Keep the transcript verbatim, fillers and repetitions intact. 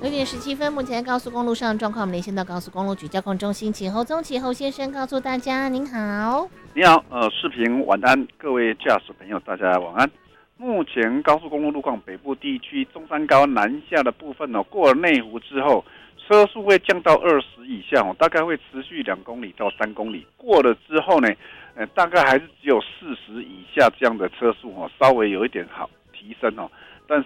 九点十七分，目前高速公路上状况，我们连线到高速公路局交通中心秦侯宗秦侯先生告诉大家，您好。 你好，呃，视频晚安，各位驾驶朋友，大家晚安。目前高速公路路况，北部地区中山高南下的部分哦，过了内湖之后，车速会降到二十以下哦，大概会持续两公里到三公里。过了之后呢，呃，大概还是只有四十以下这样的车速哦，稍微有一点好提升哦。